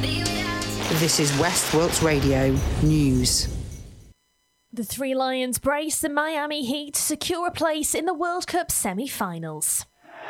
This is West Wilts Radio News. The Three Lions brace the Miami Heat to secure a place in the World Cup semi-finals.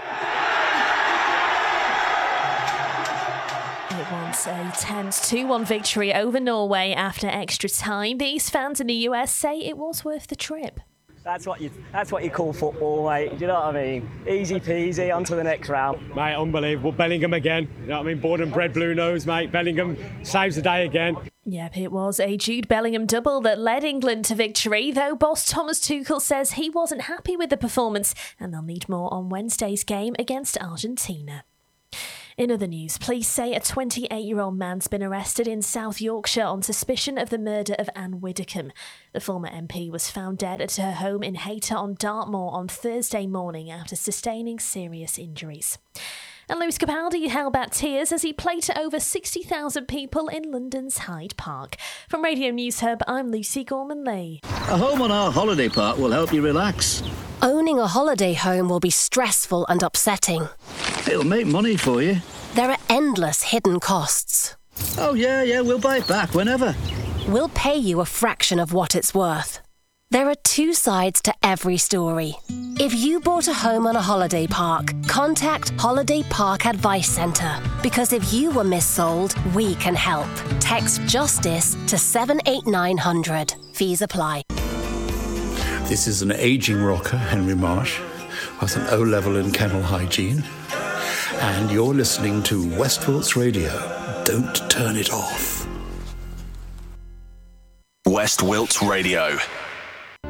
It was a tense 2-1 victory over Norway after extra time. These fans in the US say it was worth the trip. That's what you call football, mate. Do you know what I mean? Easy peasy, on to the next round. Mate, unbelievable. Bellingham again. You know what I mean? Born and bred Blue Nose, mate. Bellingham saves the day again. Yep, it was a Jude Bellingham double that led England to victory, though boss Thomas Tuchel says he wasn't happy with the performance and they'll need more on Wednesday's game against Argentina. In other news, police say a 28-year-old man's been arrested in South Yorkshire on suspicion of the murder of Anne Widdecombe. The former MP was found dead at her home in Hayter on Dartmoor on Thursday morning after sustaining serious injuries. And Lewis Capaldi held back tears as he played to over 60,000 people in London's Hyde Park. From Radio News Hub, I'm Lucy Gorman-Lee. A home on our holiday park will help you relax. Owning a holiday home will be stressful and upsetting. It'll make money for you. There are endless hidden costs. Oh, yeah, we'll buy it back whenever. We'll pay you a fraction of what it's worth. There are two sides to every story. If you bought a home on a holiday park, contact Holiday Park Advice Centre. Because if you were missold, we can help. Text JUSTICE to 78900. Fees apply. This is an ageing rocker, Henry Marsh, with an O-level in kennel hygiene. And you're listening to West Wilts Radio. Don't turn it off. West Wilts Radio.